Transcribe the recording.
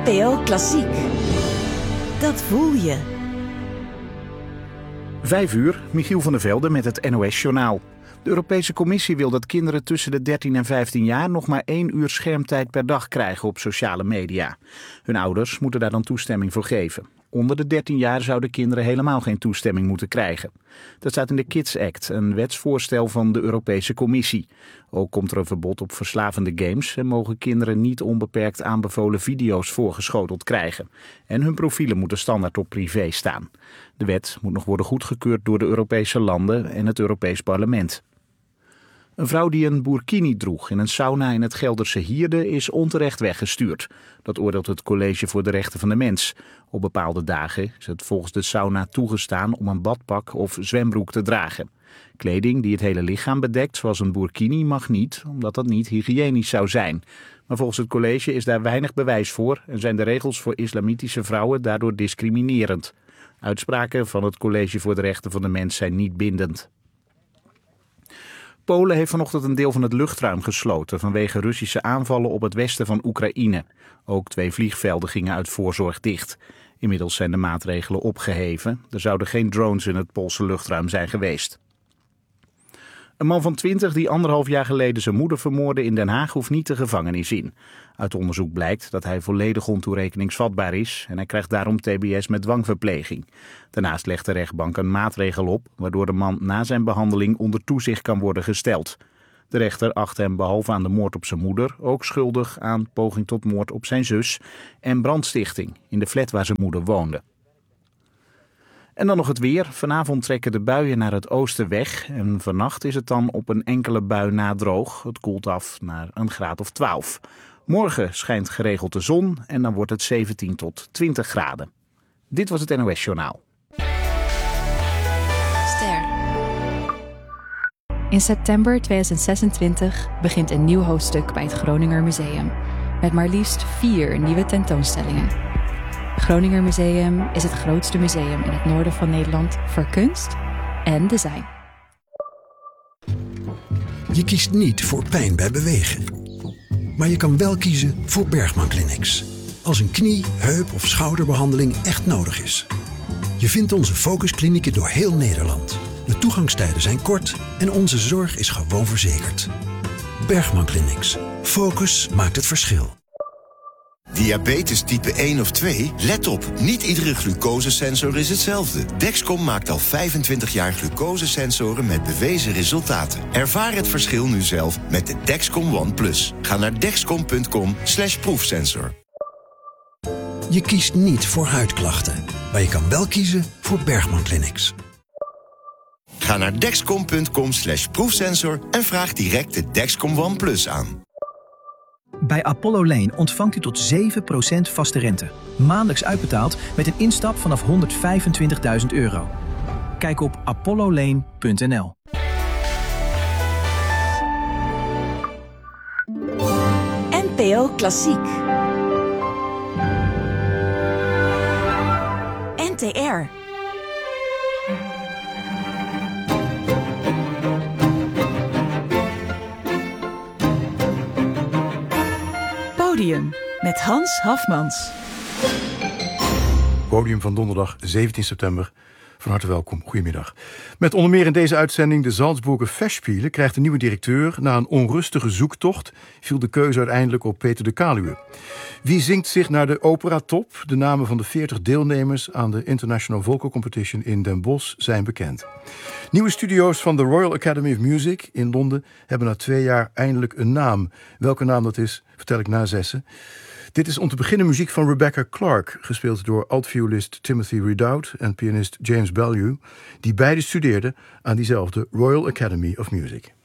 NPO Klassiek. Dat voel je. 5:00, Michiel van der Velde met het NOS-journaal. De Europese Commissie wil dat kinderen tussen de 13 en 15 jaar nog maar 1 uur schermtijd per dag krijgen op sociale media. Hun ouders moeten daar dan toestemming voor geven. Onder de 13 jaar zouden kinderen helemaal geen toestemming moeten krijgen. Dat staat in de Kids Act, een wetsvoorstel van de Europese Commissie. Ook komt er een verbod op verslavende games en mogen kinderen niet onbeperkt aanbevolen video's voorgeschoteld krijgen. En hun profielen moeten standaard op privé staan. De wet moet nog worden goedgekeurd door de Europese landen en het Europees Parlement. Een vrouw die een burkini droeg in een sauna in het Gelderse Hierde is onterecht weggestuurd. Dat oordeelt het College voor de Rechten van de Mens. Op bepaalde dagen is het volgens de sauna toegestaan om een badpak of zwembroek te dragen. Kleding die het hele lichaam bedekt, zoals een burkini, mag niet, omdat dat niet hygiënisch zou zijn. Maar volgens het college is daar weinig bewijs voor en zijn de regels voor islamitische vrouwen daardoor discriminerend. Uitspraken van het College voor de Rechten van de Mens zijn niet bindend. Polen heeft vanochtend een deel van het luchtruim gesloten vanwege Russische aanvallen op het westen van Oekraïne. Ook 2 vliegvelden gingen uit voorzorg dicht. Inmiddels zijn de maatregelen opgeheven. Er zouden geen drones in het Poolse luchtruim zijn geweest. Een man van 20 die 1,5 jaar geleden zijn moeder vermoordde in Den Haag hoeft niet de gevangenis in. Uit onderzoek blijkt dat hij volledig ontoerekeningsvatbaar is en hij krijgt daarom TBS met dwangverpleging. Daarnaast legt de rechtbank een maatregel op waardoor de man na zijn behandeling onder toezicht kan worden gesteld. De rechter acht hem behalve aan de moord op zijn moeder ook schuldig aan poging tot moord op zijn zus en brandstichting in de flat waar zijn moeder woonde. En dan nog het weer. Vanavond trekken de buien naar het oosten weg. En vannacht is het dan op een enkele bui na droog. Het koelt af naar een graad of 12. Morgen schijnt geregeld de zon en dan wordt het 17 tot 20 graden. Dit was het NOS Journaal. Ster. In september 2026 begint een nieuw hoofdstuk bij het Groninger Museum. Met maar liefst 4 nieuwe tentoonstellingen. Groninger Museum is het grootste museum in het noorden van Nederland voor kunst en design. Je kiest niet voor pijn bij bewegen. Maar je kan wel kiezen voor Bergman Clinics. Als een knie, heup of schouderbehandeling echt nodig is. Je vindt onze focusklinieken door heel Nederland. De toegangstijden zijn kort en onze zorg is gewoon verzekerd. Bergman Clinics. Focus maakt het verschil. Diabetes type 1 of 2? Let op, niet iedere glucosesensor is hetzelfde. Dexcom maakt al 25 jaar glucosesensoren met bewezen resultaten. Ervaar het verschil nu zelf met de Dexcom ONE+. Ga naar dexcom.com/proefsensor. Je kiest niet voor huidklachten, maar je kan wel kiezen voor Bergman Clinics. Ga naar dexcom.com/proefsensor en vraag direct de Dexcom ONE+ aan. Bij Apollo Lane ontvangt u tot 7% vaste rente. Maandelijks uitbetaald met een instap vanaf €125.000. Kijk op apollolane.nl. NPO Klassiek. NTR. Podium met Hans Hafmans. Podium van donderdag 17 september. Van harte welkom, goedemiddag. Met onder meer in deze uitzending de Salzburger Festspiele krijgt de nieuwe directeur. Na een onrustige zoektocht viel de keuze uiteindelijk op Peter de Kaluwe. Wie zingt zich naar de operatop? De namen van de 40 deelnemers aan de International Vocal Competition in Den Bosch zijn bekend. Nieuwe studio's van de Royal Academy of Music in Londen hebben na 2 jaar eindelijk een naam. Welke naam dat is, vertel ik na 6. Dit is om te beginnen muziek van Rebecca Clark, gespeeld door altviolist Timothy Ridout en pianist James Bellew, die beide studeerden aan diezelfde Royal Academy of Music.